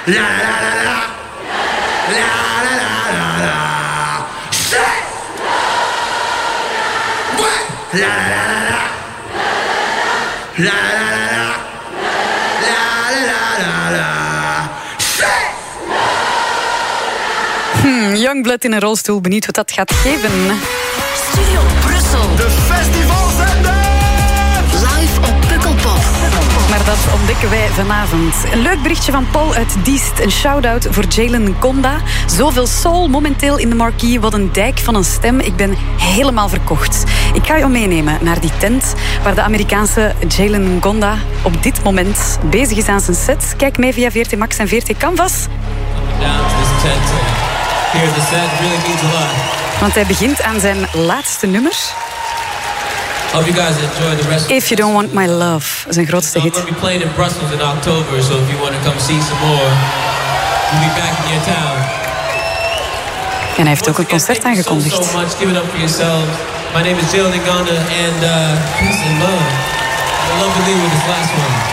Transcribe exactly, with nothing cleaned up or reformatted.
La la la la. La la la la la. Shit. What? La la la la. La la la la. La la la la. Shit. Hmm, Youngblood in een rolstoel, benieuwd wat dat gaat geven. Studio Brussel. De festivalzender. Live op Pukkelpop. Maar dat ontdekken wij vanavond. Een leuk berichtje van Paul uit Diest. Een shout-out voor Jalen Gonda. Zoveel soul momenteel in de marquee. Wat een dijk van een stem. Ik ben helemaal verkocht. Ik ga je meenemen naar die tent waar de Amerikaanse Jalen Gonda op dit moment bezig is aan zijn set. Kijk mee via V R T Max en V R T Canvas. Want hij begint aan zijn laatste nummer. Hope you guys enjoy the rest. If You Don't Want My Love, zijn grootste hit. I'm going to be playing in Brussels in October, so if you want to come see some more, we'll be back in your town. En hij heeft ook een concert aangekondigd. Thank you so much. Give it up for yourselves. My name is Jalen Gonda, and uh, peace and love. I'd love to leave with this last one.